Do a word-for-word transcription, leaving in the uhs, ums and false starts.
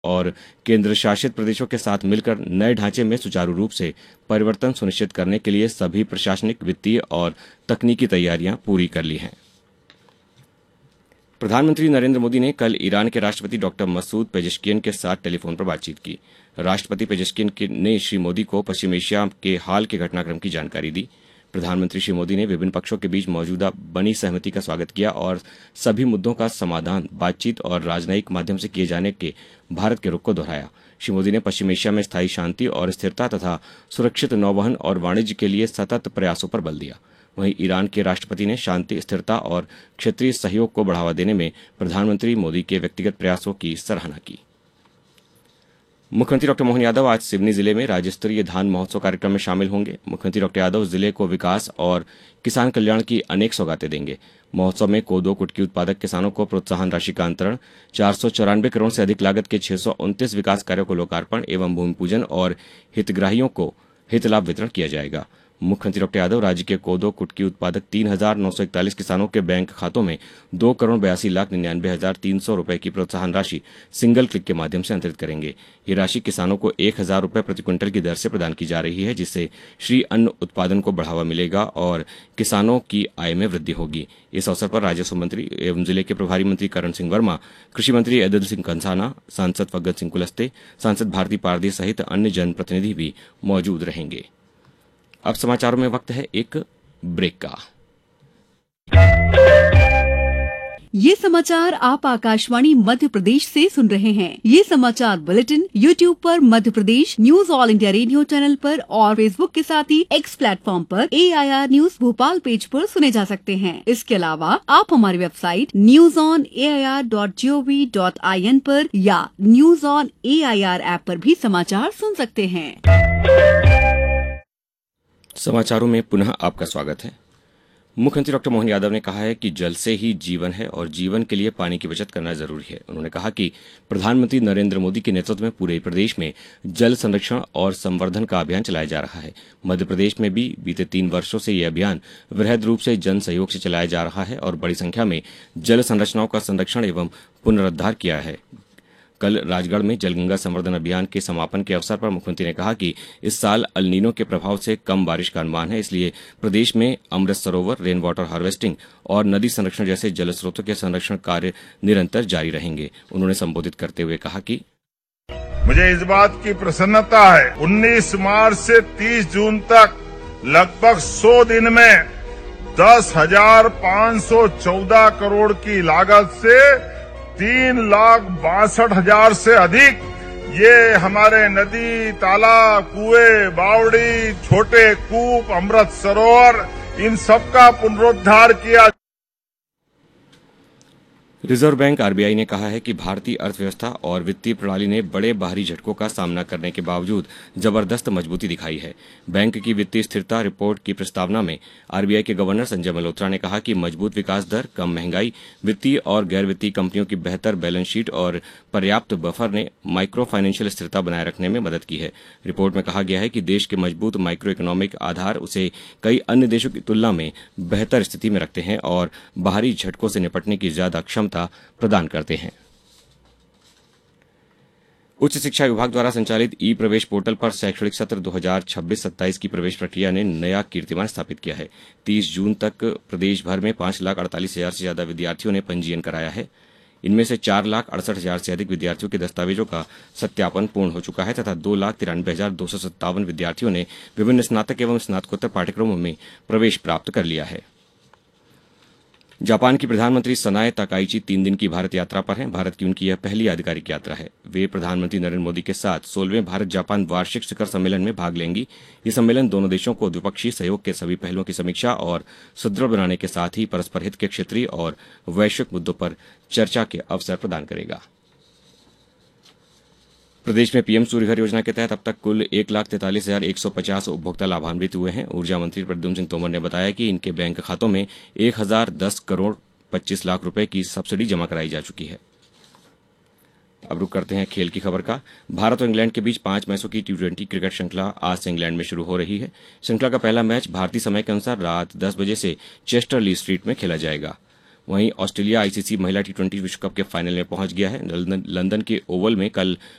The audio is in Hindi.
और केंद्र शासित प्रदेशों के साथ मिलकर नए ढांचे में सुचारू रूप से परिवर्तन सुनिश्चित करने के लिए सभी प्रशासनिक, वित्तीय और तकनीकी तैयारियां पूरी कर ली हैं। प्रधानमंत्री नरेंद्र मोदी ने कल ईरान के राष्ट्रपति डॉक्टर मसूद पेजेश्कियन के साथ टेलीफोन पर बातचीत की। राष्ट्रपति पेजेश्कियन ने श्री मोदी को पश्चिम एशिया के हाल के घटनाक्रम की जानकारी दी। प्रधानमंत्री श्री मोदी ने विभिन्न पक्षों के बीच मौजूदा बनी सहमति का स्वागत किया और सभी मुद्दों का समाधान बातचीत और राजनयिक माध्यम से किए जाने के भारत के रुख को दोहराया। श्री मोदी ने पश्चिम एशिया में स्थायी शांति और स्थिरता तथा सुरक्षित नौवहन और वाणिज्य के लिए सतत प्रयासों पर बल दिया। वहीं ईरान के राष्ट्रपति ने शांति, स्थिरता और क्षेत्रीय सहयोग को बढ़ावा देने में प्रधानमंत्री मोदी के व्यक्तिगत प्रयासों की सराहना की। मुख्यमंत्री डॉक्टर मोहन यादव आज सिवनी जिले में राज्य स्तरीय धान महोत्सव कार्यक्रम में शामिल होंगे। मुख्यमंत्री डॉक्टर यादव जिले को विकास और किसान कल्याण की अनेक सौगातें देंगे। महोत्सव में कोदो कुटकी उत्पादक किसानों को प्रोत्साहन राशि का अंतरण, चार सौ चौरानवे करोड़ से अधिक लागत के छह सौ उनतीस विकास कार्यों को लोकार्पण एवं भूमि पूजन और हितग्राहियों को हित लाभ वितरण किया जाएगा। मुख्यमंत्री डॉक्टर यादव राज्य के कोदो कुटकी उत्पादक तीन हजार नौ सौ इकतालीस किसानों के बैंक खातों में दो करोड़ बयासी लाख निन्यानवे हजार तीन सौ रुपए की प्रोत्साहन राशि सिंगल क्लिक के माध्यम से अंतरित करेंगे। ये राशि किसानों को एक हजार रुपए प्रति क्विंटल की दर से प्रदान की जा रही है, जिससे श्री अन्न उत्पादन को बढ़ावा मिलेगा और किसानों की आय में वृद्धि होगी। इस अवसर पर राजस्व मंत्री एवं जिले के प्रभारी मंत्री करण सिंह वर्मा, कृषि मंत्री अदिल सिंह कंसाना, सांसद फग्गन सिंह कुलस्ते, सांसद भारती पारदी सहित अन्य जनप्रतिनिधि भी मौजूद रहेंगे। अब समाचारों में वक्त है एक ब्रेक का। ये समाचार आप आकाशवाणी मध्य प्रदेश से सुन रहे हैं। ये समाचार बुलेटिन यूट्यूब पर Madhya Pradesh news all India radio channel पर और फेसबुक के साथ ही एक्स प्लेटफॉर्म पर ए I R news Bhopal page पर सुने जा सकते हैं। इसके अलावा आप हमारी website news on A I R dot G O V dot I N पर या news on A I R app पर भी समाचार सुन सकते हैं। समाचारों में पुनः आपका स्वागत है। मुख्यमंत्री डॉक्टर मोहन यादव ने कहा है कि जल से ही जीवन है और जीवन के लिए पानी की बचत करना जरूरी है। उन्होंने कहा कि प्रधानमंत्री नरेंद्र मोदी के नेतृत्व में पूरे प्रदेश में जल संरक्षण और संवर्धन का अभियान चलाया जा रहा है। मध्य प्रदेश में भी बीते तीन वर्षों से ये अभियान वृहद रूप से जन सहयोग से चलाया जा रहा है और बड़ी संख्या में जल संरचनाओं का संरक्षण एवं पुनरुद्धार किया है। कल राजगढ़ में जलगंगा संवर्धन अभियान के समापन के अवसर पर मुख्यमंत्री ने कहा कि इस साल अल नीनो के प्रभाव से कम बारिश का अनुमान है, इसलिए प्रदेश में Amrit Sarovar, rain water harvesting और नदी संरक्षण जैसे जल स्रोतों के संरक्षण कार्य निरंतर जारी रहेंगे। उन्होंने संबोधित करते हुए कहा कि मुझे इस बात की प्रसन्नता है, उन्नीस मार्च से तीस जून तक लगभग सौ दिन में दस हजार पाँच सौ चौदह करोड़ की लागत से तीन लाख बासठ हजार से अधिक ये हमारे नदी, तालाब, कुएं, बावड़ी, छोटे कूप, अमृत सरोवर, इन सबका पुनरुद्धार किया। Reserve bank R B I ने कहा है कि भारतीय अर्थव्यवस्था और वित्तीय प्रणाली ने बड़े बाहरी झटकों का सामना करने के बावजूद जबरदस्त मजबूती दिखाई है। बैंक की वित्तीय स्थिरता रिपोर्ट की प्रस्तावना में आर बी आई के गवर्नर संजय मल्होत्रा ने कहा कि मजबूत विकास दर, कम महंगाई, वित्तीय और गैर वित्तीय कंपनियों की बेहतर बैलेंस शीट और पर्याप्त बफर ने माइक्रो फाइनेंशियल स्थिरता बनाए रखने में मदद की है। रिपोर्ट में कहा गया है कि देश के मजबूत माइक्रो इकोनॉमिक आधार उसे कई अन्य देशों की तुलना में बेहतर स्थिति में रखते हैं और बाहरी झटकों से निपटने की ज्यादा क्षमता प्रदान करते हैं। उच्च शिक्षा विभाग द्वारा संचालित ई प्रवेश पोर्टल पर शैक्षणिक सत्र दो हजार छब्बीस सत्ताईस की प्रवेश प्रक्रिया ने नया कीर्तिमान स्थापित किया है। तीस जून तक प्रदेश भर में पांच लाख अड़तालीस हजार से ज्यादा विद्यार्थियों ने पंजीयन कराया है। इनमें से चार लाख अड़सठ हजार से अधिक विद्यार्थियों के दस्तावेजों का सत्यापन पूर्ण हो चुका है तथा दो लाख तिरानवे हजार दो सौ सत्तावन विद्यार्थियों ने विभिन्न स्नातक एवं स्नातकोत्तर पाठ्यक्रमों में प्रवेश प्राप्त कर लिया है। जापान की प्रधानमंत्री सनाए ताकाइची तीन दिन की भारत यात्रा पर हैं। भारत की उनकी यह पहली आधिकारिक यात्रा है। वे प्रधानमंत्री नरेंद्र मोदी के साथ सोलहवें भारत जापान वार्षिक शिखर सम्मेलन में भाग लेंगी। ये सम्मेलन दोनों देशों को द्विपक्षीय सहयोग के सभी पहलुओं की समीक्षा और सुदृढ़ बनाने के साथ ही परस्पर हित के क्षेत्रीय और वैश्विक मुद्दों पर चर्चा के अवसर प्रदान करेगा। प्रदेश में पीएम सूर्य घर योजना के तहत अब तक कुल एक लाख तैंतालीस हजार एक सौ पचास उपभोक्ता लाभान्वित हुए हैं। ऊर्जा मंत्री प्रद्युम्न सिंह तोमर ने बताया कि इनके बैंक खातों में एक हजार दस करोड़ पच्चीस लाख रुपए की सब्सिडी जमा कराई जा चुकी है। अब रुक करते हैं खेल की खबर का। भारत और इंग्लैंड के बीच पांच मैचों की टी ट्वेंटी क्रिकेट श्रृंखला आज से इंग्लैंड में शुरू हो रही है। श्रृंखला का पहला मैच भारतीय समय के अनुसार रात दस बजे से चेस्टर ली स्ट्रीट में खेला जाएगा। वहीं ऑस्ट्रेलिया आईसीसी महिला टी ट्वेंटी विश्व कप के फाइनल में पहुंच गया है। लंदन लंदन के ओवल में कल